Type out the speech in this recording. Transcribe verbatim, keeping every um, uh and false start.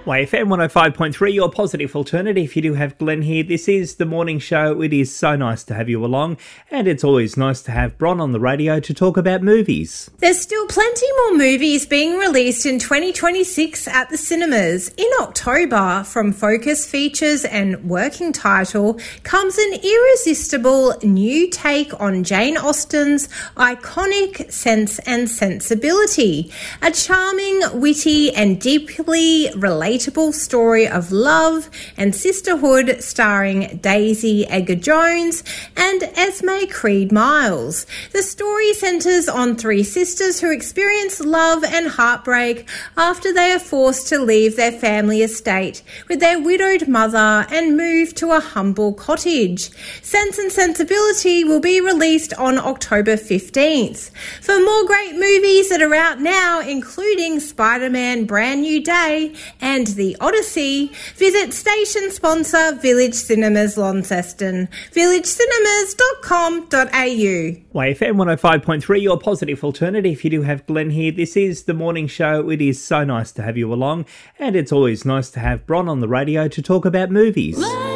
Y F M one oh five point three, your positive alternative. You do have Glenn here. This is the morning show. It is so nice to have you along, and it's always nice to have Bron on the radio to talk about movies. There's still plenty more movies being released in twenty twenty-six at the cinemas. In October, from Focus Features and Working Title, comes an irresistible new take on Jane Austen's iconic Sense and Sensibility. A charming, witty and deeply relatable story of love and sisterhood starring Daisy Edgar-Jones and Esme Creed Miles. The story centres on three sisters who experience love and heartbreak after they are forced to leave their family estate with their widowed mother and move to a humble cottage. Sense and Sensibility will be released on October fifteenth. For more great movies that are out now, including Spider-Man Brand New Day and The Odyssey, visit station sponsor Village Cinemas Launceston, village cinemas dot com dot a u. Y F M one oh five point three, your positive alternative. You do have Glenn here. This is the morning show. It is so nice to have you along, and it's always nice to have Bron on the radio to talk about movies.